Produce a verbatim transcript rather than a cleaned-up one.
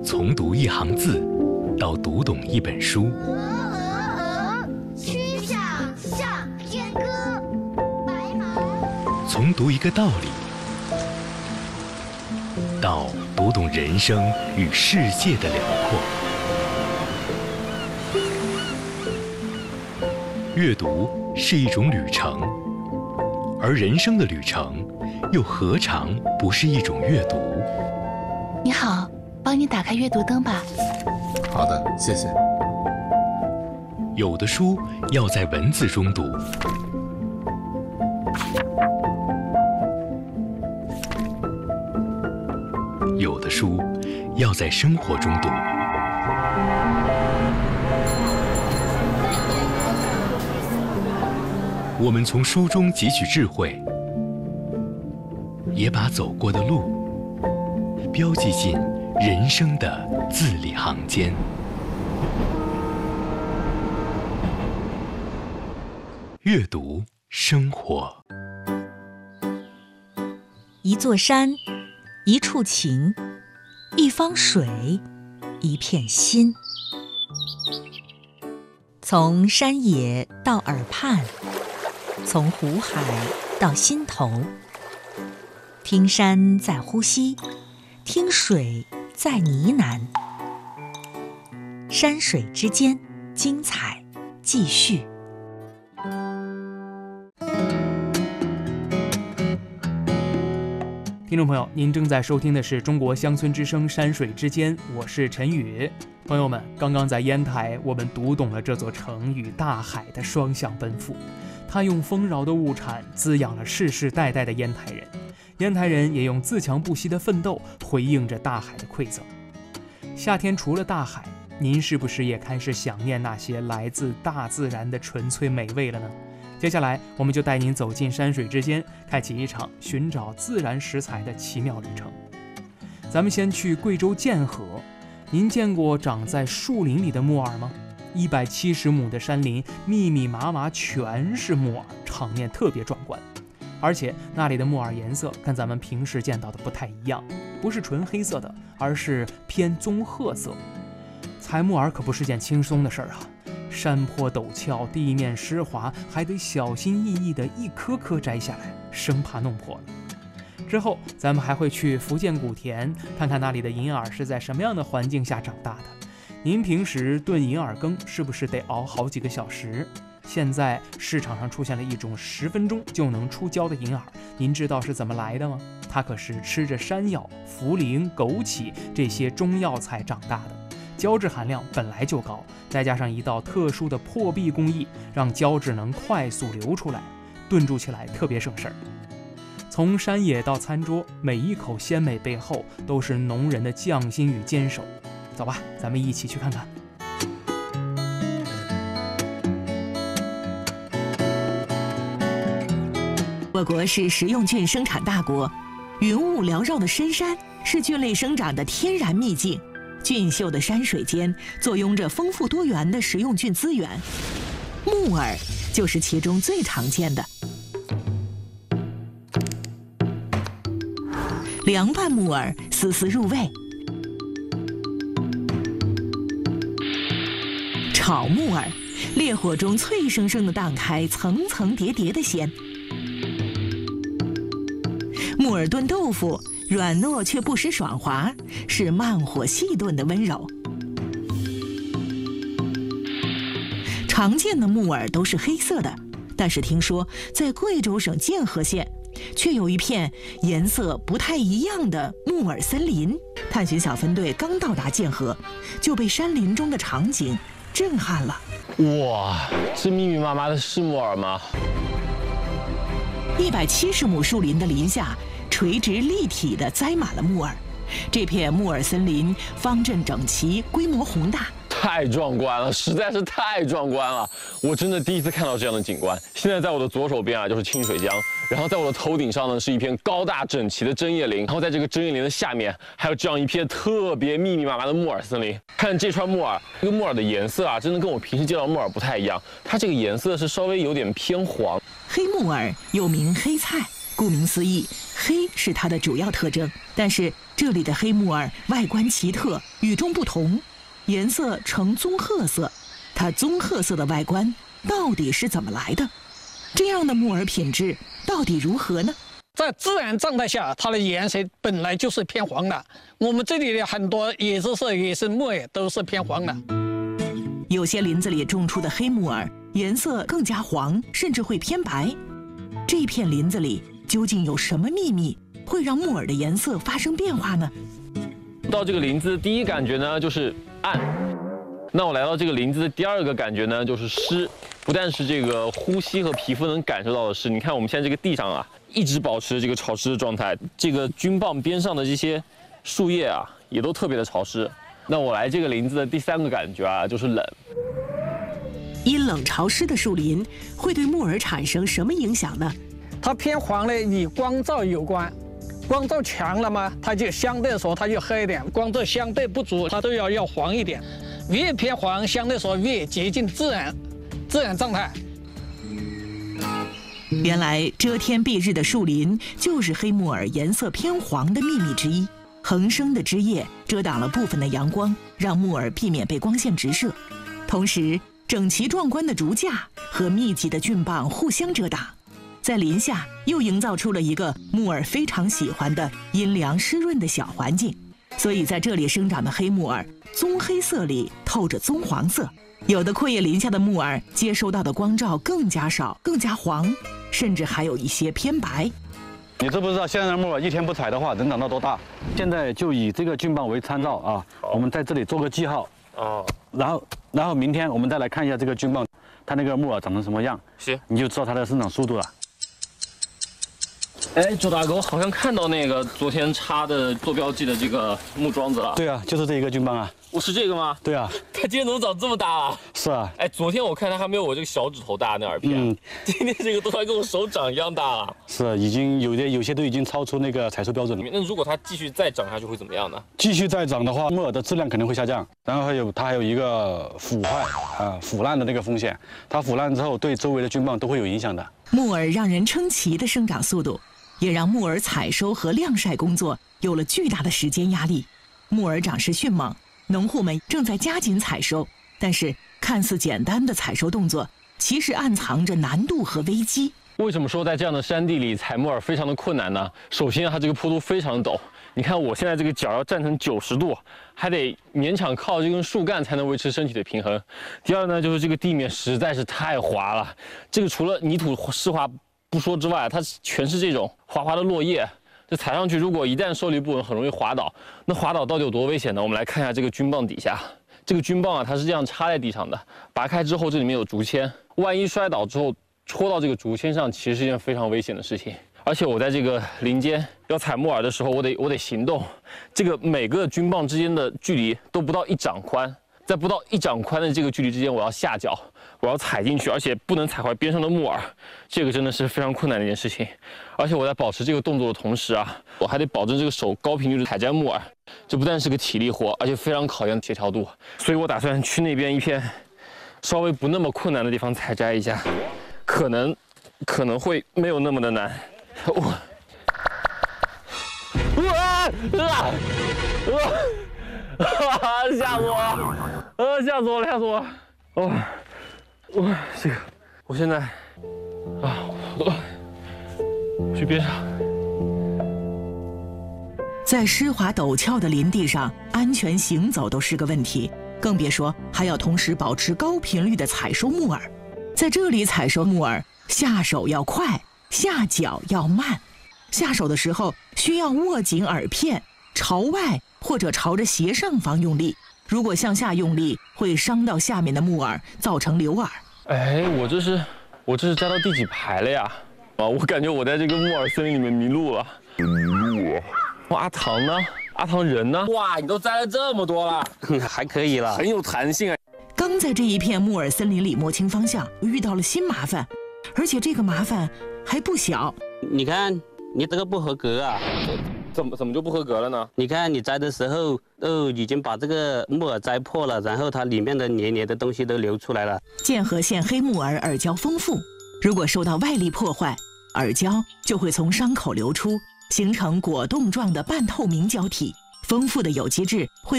从读一行字到读懂一本书， 曲项向天歌，白马。 从读一个道理到读懂人生与世界的辽阔。阅读是一种旅程，而人生的旅程又何尝不是一种阅读？ 你好，帮你打开阅读灯吧。 好的，谢谢。 有的书要在文字中读，有的书要在生活中读。我们从书中汲取智慧，也把走过的路标记进人生的字里行间。阅读生活。 一座山，一处情，一方水，一片心。从山野到耳畔，从湖海到心头，听山在呼吸，听水在呢喃。山水之间，精彩继续。 听众朋友，您正在收听的是中国乡村之声山水之间，我是陈宇。朋友们，刚刚在烟台，我们读懂了这座城与大海的双向奔赴。它用丰饶的物产滋养了世世代代的烟台人，烟台人也用自强不息的奋斗回应着大海的馈赠。夏天除了大海，您是不是也开始想念那些来自大自然的纯粹美味了呢？接下来我们就带您走进山水之间，开启一场寻找自然食材的奇妙旅程。咱们先去贵州建河，您见过长在树林里的木耳吗？一百七十亩的山林，密密麻麻全是木耳，场面特别壮观。而且那里的木耳颜色跟咱们平时见到的不太一样，不是纯黑色的，而是偏棕褐色。采木耳可不是件轻松的事儿啊，山坡陡峭，地面湿滑，还得小心翼翼地一颗颗摘下来，生怕弄破了。之后咱们还会去福建古田，看看那里的银耳是在什么样的环境下长大的。您平时炖银耳羹是不是得熬好几个小时？现在市场上出现了一种十分钟就能出胶的银耳，您知道是怎么来的吗？它可是吃着山药、茯苓、枸杞这些中药材长大的，胶质含量本来就高，再加上一道特殊的破壁工艺，让胶质能快速流出来，炖煮起来特别省事儿。从山野到餐桌，每一口鲜美背后都是农人的匠心与坚守。走吧，咱们一起去看看。 我国是食用菌生产大国，云雾缭绕的深山是菌类生长的天然秘境。俊秀的山水间坐拥着丰富多元的食用菌资源，木耳就是其中最常见的。凉拌木耳丝丝入味，炒木耳，烈火中脆生生地荡开层层叠叠的鲜。木耳炖豆腐，软糯却不失爽滑，是慢火细炖的温柔。常见的木耳都是黑色的，但是听说在贵州省建河县，却有一片颜色不太一样的木耳森林。探寻小分队刚到达建河，就被山林中的场景震撼了。 哇，这密密麻麻的是木耳吗？ 一百七十亩树林的林下，垂直立体地栽满了木耳。这片木耳森林方阵整齐，规模宏大， 太壮观了，实在是太壮观了！我真的第一次看到这样的景观。现在在我的左手边啊，就是清水江，然后在我的头顶上呢，是一片高大整齐的针叶林，然后在这个针叶林的下面，还有这样一片特别密密麻麻的木耳森林。看这串木耳，这个木耳的颜色啊，真的跟我平时见到的木耳不太一样，它这个颜色是稍微有点偏黄。 黑木耳又名黑菜，顾名思义，黑是它的主要特征，但是这里的黑木耳外观奇特，与众不同，颜色呈棕褐色。它棕褐色的外观到底是怎么来的？这样的木耳品质到底如何呢？ 在自然状态下，它的颜色本来就是偏黄的。我们这里的很多野生色野生木耳都是偏黄的。 有些林子里种出的黑木耳颜色更加黄，甚至会偏白。这片林子里究竟有什么秘密，会让木耳的颜色发生变化呢？ 到这个林子，第一感觉呢就是暗。那我来到这个林子的第二个感觉呢就是湿，不但是这个呼吸和皮肤能感受到的湿，你看我们现在这个地上啊，一直保持这个潮湿的状态，这个菌棒边上的这些树叶啊，也都特别的潮湿。那我来这个林子的第三个感觉啊，就是冷。 阴冷潮湿的树林会对木耳产生什么影响呢？ 它偏黄呢，与光照有关。光照强了嘛，它就相对来说它就黑一点；光照相对不足，它都要要黄一点。越偏黄，相对来说越接近自然自然状态。 原来遮天蔽日的树林就是黑木耳颜色偏黄的秘密之一。横生的枝叶遮挡了部分的阳光，让木耳避免被光线直射。同时，整齐壮观的竹架和密集的菌棒互相遮挡，在林下又营造出了一个木耳非常喜欢的阴凉湿润的小环境。所以在这里生长的黑木耳，棕黑色里透着棕黄色。有的阔叶林下的木耳接收到的光照更加少，更加黄，甚至还有一些偏白。 你知不知道现在的木耳一天不采的话能长到多大？现在就以这个菌棒为参照啊，我们在这里做个记号。哦。然后，然后明天我们再来看一下这个菌棒，它那个木耳长成什么样。行。你就知道它的生长速度了。 哎，周大哥，我好像看到那个昨天插的做标记的这个木桩子了。 对啊，就是这一个菌棒啊。 我是这个吗？ 对啊。 它今天怎么长这么大啊？ 是啊。 哎，昨天我看它还没有我这个小指头大那耳片，嗯，今天这个都快跟我手掌一样大了。 是，已经有的有些都已经超出那个采收标准了。 那如果它继续再长下去会怎么样呢？ 继续再长的话，木耳的质量肯定会下降，然后还有它还有一个腐坏啊、腐烂的那个风险。它腐烂之后对周围的菌棒都会有影响的。 木耳让人称奇的生长速度，也让木耳采收和晾晒工作有了巨大的时间压力。木耳长势迅猛，农户们正在加紧采收，但是看似简单的采收动作，其实暗藏着难度和危机。 为什么说在这样的山地里采木耳非常的困难呢？首先，它这个坡度非常陡，你看我现在这个脚要站成九十度，还得勉强靠这根树干才能维持身体的平衡。第二呢，就是这个地面实在是太滑了，这个除了泥土湿滑不说之外，它全是这种滑滑的落叶。这踩上去，如果一旦受力不稳，很容易滑倒。那滑倒到底有多危险呢？我们来看一下这个菌棒底下，这个菌棒啊，它是这样插在地上的，拔开之后，这里面有竹签，万一摔倒之后戳到这个竹签上，其实是一件非常危险的事情。而且我在这个林间要采木耳的时候，我得我得行动，这个每个菌棒之间的距离都不到一掌宽，在不到一掌宽的这个距离之间，我要下脚，我要踩进去，而且不能踩坏边上的木耳，这个真的是非常困难的一件事情。而且我在保持这个动作的同时啊，我还得保证这个手高频率的采摘木耳，这不但是个体力活，而且非常考验协调度。所以我打算去那边一片稍微不那么困难的地方采摘一下，可能可能会没有那么的难。我，哇啊啊！吓死我了！呃，吓死我了，吓死我了！哦，我这个，我现在啊，我去边上。 在湿滑陡峭的林地上，安全行走都是个问题，更别说还要同时保持高频率的采收木耳。在这里采收木耳，下手要快，下脚要慢。下手的时候需要握紧耳片，朝外或者朝着斜上方用力。如果向下用力，会伤到下面的木耳，造成流耳。 哎，我这是我这是摘到第几排了呀？啊，我感觉我在这个木耳森林里面迷路了。迷路了。哇，阿唐呢？阿唐人呢？哇，你都摘了这么多了，还可以了，很有弹性啊。 刚在这一片木耳森林里摸清方向，遇到了新麻烦，而且这个麻烦还不小。 你看，你这个不合格啊！ 怎么怎么就不合格了呢？ 你看你摘的时候，都已经把这个木耳摘破了，然后它里面的黏黏的东西都流出来了。 剑河县黑木耳耳胶丰富，如果受到外力破坏，耳胶就会从伤口流出， 形成果冻状的半透明胶体。丰富的有机质会